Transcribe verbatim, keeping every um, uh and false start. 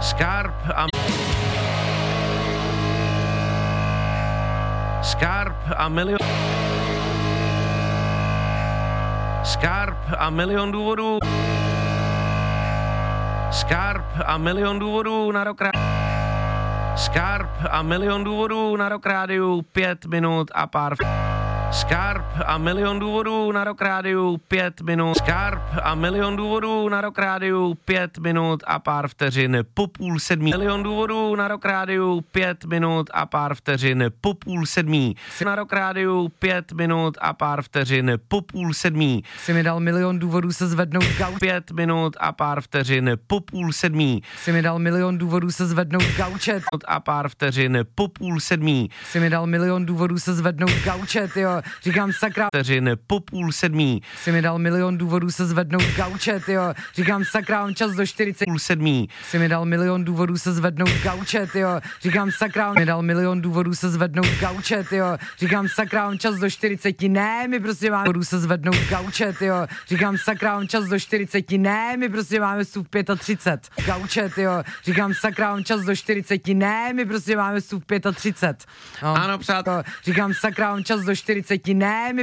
Skarb a... Skarb a milion... Skarb a milion důvodů. Skarb a milion důvodů na rok. Skarb a milion důvodů na rok rádiu, pět minut a pár. Skarb a milion důvodů na rok rádiu, pět minut. Skarb a milion důvodů na rok rádiu, pět minut a pár vteřin po půl sedmí. Milion důvodů na rok rádiu, pět minut a pár vteřin po půl sedmí. Na rok rádiu, pět minut a pár vteřin po půl sedmí. Si mi dal milion důvodů se zvednout gauč. Pět minut a pár vteřin po půl sedmí. Si mi dal milion důvodů se zvednout gaučet. A pár vteřin po půl sedmí. Si mi dal milion důvodů se zvednout gaučet, jo. Říkám sakra. Vteřin po půl sedmí. Si mi dal milion důvodů se zvednout gaučet, jo. Říkám sakra, on čas do čtyřicet. Půl sedmí. Si mi dal milion důvodů se zvednout gaučet, jo. Říkám sakra, on mi dal milion důvodů se zvednout gaučet, jo. Říkám sakra, on čas do čtyřicet. Ne, my prostě máme důvodů se zvednout gaučet, jo. Říkám sakra, on čas do čtyřicet. Ne, my prostě máme vstup třicet pět. Gaučet, jo. Říkám sakra, on čas do čtyřicet. Ne, my prostě máme vstup třicet pět. No. Ano, přátelé. Říkám sakra, on čas do čtyřicet. Ne, my